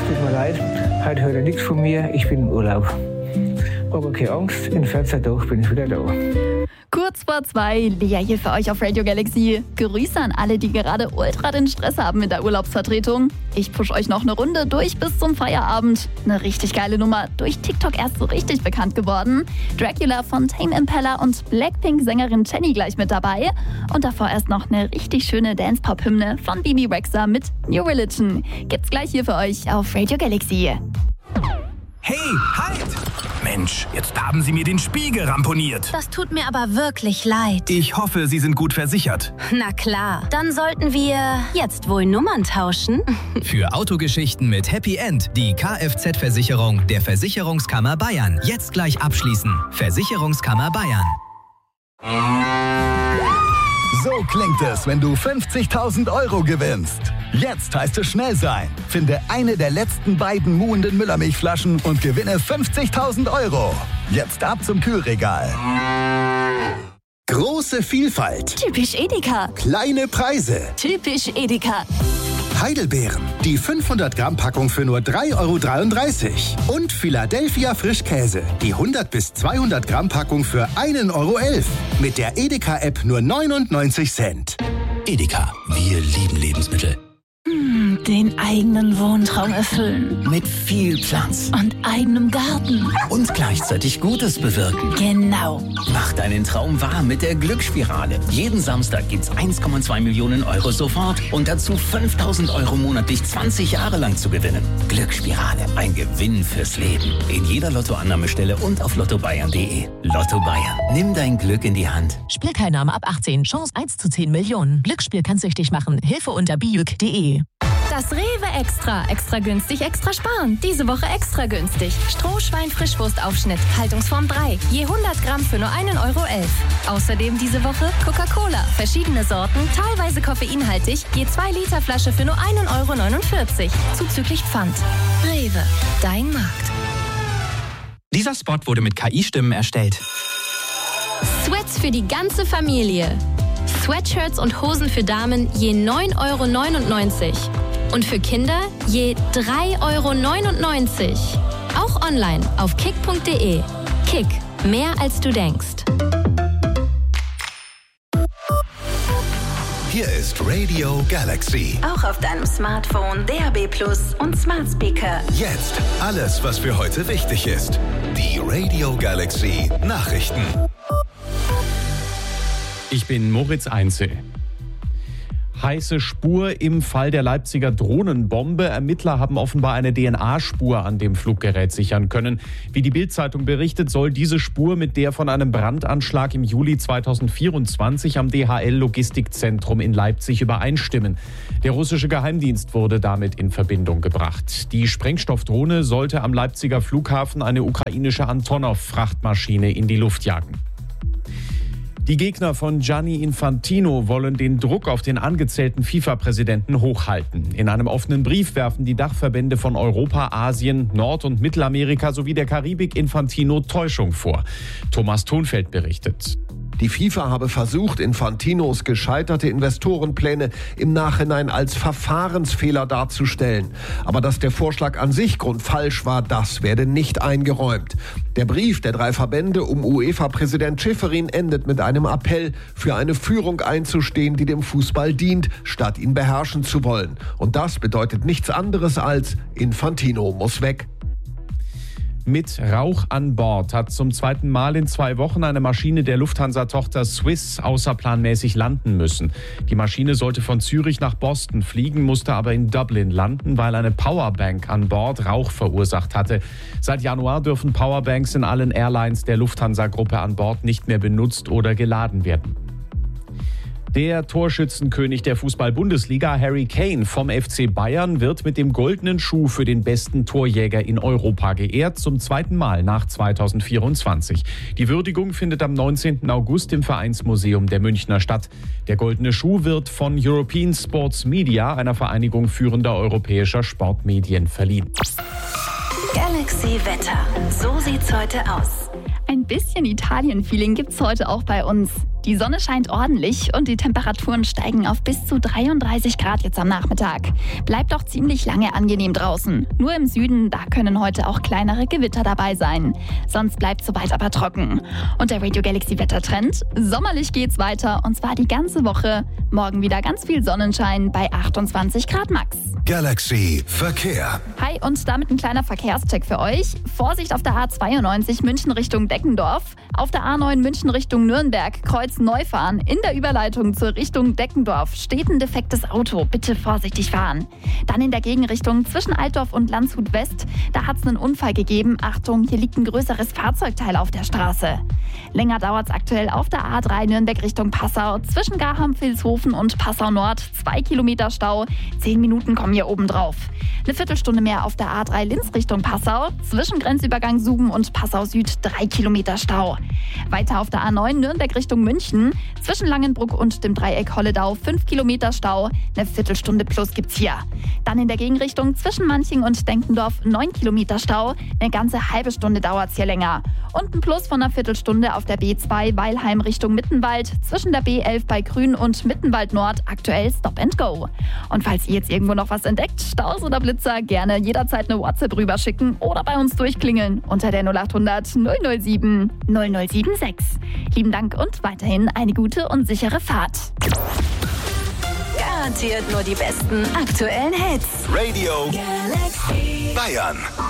tut mir leid, heute hört ihr nichts von mir, ich bin im Urlaub. Aber keine Angst, in 14 Tagen bin ich wieder da. Kurz vor 2, Lea hier für euch auf Radio Galaxy. Grüße an alle, die gerade ultra den Stress haben mit der Urlaubsvertretung. Ich push euch noch eine Runde durch bis zum Feierabend. Eine richtig geile Nummer, durch TikTok erst so richtig bekannt geworden. Dracula von Tame Impala und Blackpink-Sängerin Jennie gleich mit dabei. Und davor erst noch eine richtig schöne Dance-Pop-Hymne von Bibi Rexha mit New Religion. Gibt's gleich hier für euch auf Radio Galaxy. Hey, halt! Mensch, jetzt haben Sie mir den Spiegel ramponiert. Das tut mir aber wirklich leid. Ich hoffe, Sie sind gut versichert. Na klar, dann sollten wir jetzt wohl Nummern tauschen. Für Autogeschichten mit Happy End die Kfz-Versicherung der Versicherungskammer Bayern. Jetzt gleich abschließen. Versicherungskammer Bayern. So klingt es, wenn du 50.000 € gewinnst. Jetzt heißt es schnell sein. Finde eine der letzten beiden muhenden Müllermilchflaschen und gewinne 50.000 €. Jetzt ab zum Kühlregal. Große Vielfalt. Typisch Edeka. Kleine Preise. Typisch Edeka. Heidelbeeren. Die 500 Gramm Packung für nur 3,33 €. Und Philadelphia Frischkäse. Die 100 bis 200 Gramm Packung für 1,11 €. Mit der Edeka-App nur 99 Cent. Edeka, wir lieben Lebensmittel. Den eigenen Wohntraum erfüllen. Mit viel Platz. Und eigenem Garten. Und gleichzeitig Gutes bewirken. Genau. Mach deinen Traum wahr mit der Glücksspirale. Jeden Samstag gibt's 1,2 Millionen € sofort und dazu 5.000 € monatlich 20 Jahre lang zu gewinnen. Glücksspirale, ein Gewinn fürs Leben. In jeder Lottoannahmestelle und auf lottobayern.de. Lotto Bayern, nimm dein Glück in die Hand. Spielteilnahme ab 18, Chance 1 zu 10 Millionen. Glücksspiel kann süchtig machen. Hilfe unter biuk.de. Das Rewe Extra. Extra günstig, extra sparen. Diese Woche extra günstig. Strohschwein-Frischwurstaufschnitt. Haltungsform 3. Je 100 Gramm für nur 1,11 €. Außerdem diese Woche Coca-Cola. Verschiedene Sorten, teilweise koffeinhaltig. Je 2 Liter Flasche für nur 1,49 €. Zuzüglich Pfand. Rewe. Dein Markt. Dieser Spot wurde mit KI-Stimmen erstellt. Sweats für die ganze Familie. Sweatshirts und Hosen für Damen je 9,99 €. Und für Kinder je 3,99 €. Auch online auf kick.de. Kick, mehr als du denkst. Hier ist Radio Galaxy. Auch auf deinem Smartphone, DAB+ und Smart Speaker. Jetzt alles, was für heute wichtig ist. Die Radio Galaxy Nachrichten. Ich bin Moritz Einzel. Heiße Spur im Fall der Leipziger Drohnenbombe. Ermittler haben offenbar eine DNA-Spur an dem Fluggerät sichern können. Wie die Bild-Zeitung berichtet, soll diese Spur mit der von einem Brandanschlag im Juli 2024 am DHL-Logistikzentrum in Leipzig übereinstimmen. Der russische Geheimdienst wurde damit in Verbindung gebracht. Die Sprengstoffdrohne sollte am Leipziger Flughafen eine ukrainische Antonov-Frachtmaschine in die Luft jagen. Die Gegner von Gianni Infantino wollen den Druck auf den angezählten FIFA-Präsidenten hochhalten. In einem offenen Brief werfen die Dachverbände von Europa, Asien, Nord- und Mittelamerika sowie der Karibik Infantino Täuschung vor. Thomas Thonfeld berichtet. Die FIFA habe versucht, Infantinos gescheiterte Investorenpläne im Nachhinein als Verfahrensfehler darzustellen. Aber dass der Vorschlag an sich grundfalsch war, das werde nicht eingeräumt. Der Brief der 3 Verbände um UEFA-Präsident Schäferin endet mit einem Appell, für eine Führung einzustehen, die dem Fußball dient, statt ihn beherrschen zu wollen. Und das bedeutet nichts anderes als Infantino muss weg. Mit Rauch an Bord hat zum 2. Mal in 2 Wochen eine Maschine der Lufthansa-Tochter Swiss außerplanmäßig landen müssen. Die Maschine sollte von Zürich nach Boston fliegen, musste aber in Dublin landen, weil eine Powerbank an Bord Rauch verursacht hatte. Seit Januar dürfen Powerbanks in allen Airlines der Lufthansa-Gruppe an Bord nicht mehr benutzt oder geladen werden. Der Torschützenkönig der Fußball-Bundesliga, Harry Kane vom FC Bayern, wird mit dem Goldenen Schuh für den besten Torjäger in Europa geehrt, zum 2. Mal nach 2024. Die Würdigung findet am 19. August im Vereinsmuseum der Münchner statt. Der Goldene Schuh wird von European Sports Media, einer Vereinigung führender europäischer Sportmedien, verliehen. Galaxy Wetter. So sieht's heute aus. Ein bisschen Italien-Feeling gibt's heute auch bei uns. Die Sonne scheint ordentlich und die Temperaturen steigen auf bis zu 33 Grad jetzt am Nachmittag. Bleibt auch ziemlich lange angenehm draußen. Nur im Süden, da können heute auch kleinere Gewitter dabei sein. Sonst bleibt soweit aber trocken. Und der Radio Galaxy Wettertrend? Sommerlich geht's weiter und zwar die ganze Woche. Morgen wieder ganz viel Sonnenschein bei 28 Grad max. Galaxy Verkehr. Hi und damit ein kleiner Verkehrscheck für euch. Vorsicht auf der A92 München Richtung Deckendorf. Auf der A9 München Richtung Nürnberg, Kreuz Neufahren. In der Überleitung zur Richtung Deckendorf steht ein defektes Auto. Bitte vorsichtig fahren. Dann in der Gegenrichtung zwischen Altdorf und Landshut West. Da hat es einen Unfall gegeben. Achtung, hier liegt ein größeres Fahrzeugteil auf der Straße. Länger dauert es aktuell auf der A3 Nürnberg Richtung Passau. Zwischen Garham-Vilshofen und Passau Nord 2 Kilometer Stau. 10 Minuten kommen hier oben drauf. Eine Viertelstunde mehr auf der A3 Linz Richtung Passau. Zwischen Grenzübergang Suben und Passau Süd 3 Kilometer Stau. Weiter auf der A9 Nürnberg Richtung München. Zwischen Langenbruck und dem Dreieck Holledau 5 Kilometer Stau. Eine Viertelstunde plus gibt's hier. Dann in der Gegenrichtung zwischen Manching und Denkendorf 9 Kilometer Stau. Eine ganze halbe Stunde dauert's hier länger. Und ein Plus von einer Viertelstunde auf der B2 Weilheim Richtung Mittenwald. Zwischen der B11 bei Grün und Mittenwald Nord aktuell Stop and Go. Und falls ihr jetzt irgendwo noch was entdeckt, Staus oder Blitzer, gerne jederzeit eine WhatsApp rüberschicken oder bei uns durchklingeln unter der 0800 007 0076. Lieben Dank und weiterhin eine gute und sichere Fahrt. Garantiert nur die besten aktuellen Hits. Radio Galaxy Bayern.